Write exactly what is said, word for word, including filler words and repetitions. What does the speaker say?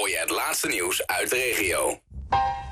hoor je het laatste nieuws uit de regio.